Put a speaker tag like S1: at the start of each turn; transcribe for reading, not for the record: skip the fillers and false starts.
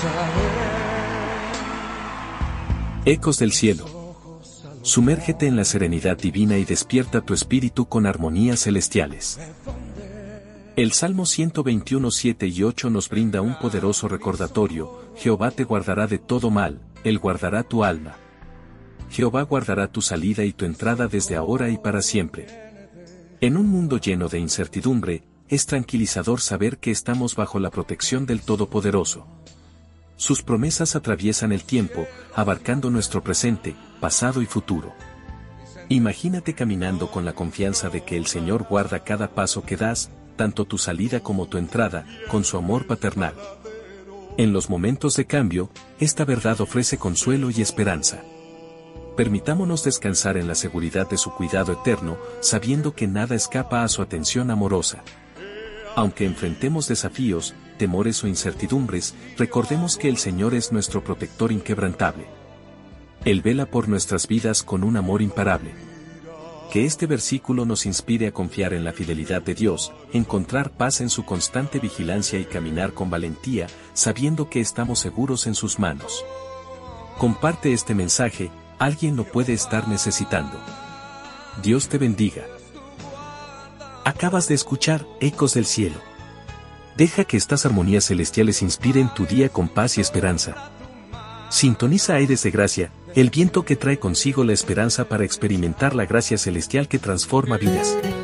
S1: Ecos del cielo. Sumérgete en la serenidad divina y despierta tu espíritu con armonías celestiales. El Salmo 121, 7 y 8 nos brinda un poderoso recordatorio: Jehová te guardará de todo mal, Él guardará tu alma. Jehová guardará tu salida y tu entrada desde ahora y para siempre. En un mundo lleno de incertidumbre, es tranquilizador saber que estamos bajo la protección del Todopoderoso. Sus promesas atraviesan el tiempo, abarcando nuestro presente, pasado y futuro. Imagínate caminando con la confianza de que el Señor guarda cada paso que das, tanto tu salida como tu entrada, con su amor paternal. En los momentos de cambio, esta verdad ofrece consuelo y esperanza. Permitámonos descansar en la seguridad de su cuidado eterno, sabiendo que nada escapa a su atención amorosa. Aunque enfrentemos desafíos, temores o incertidumbres, recordemos que el Señor es nuestro protector inquebrantable. Él vela por nuestras vidas con un amor imparable. Que este versículo nos inspire a confiar en la fidelidad de Dios, encontrar paz en su constante vigilancia y caminar con valentía, sabiendo que estamos seguros en sus manos. Comparte este mensaje, alguien lo puede estar necesitando. Dios te bendiga. Acabas de escuchar Ecos del Cielo. Deja que estas armonías celestiales inspiren tu día con paz y esperanza. Sintoniza Aires de Gracia, el viento que trae consigo la esperanza para experimentar la gracia celestial que transforma vidas.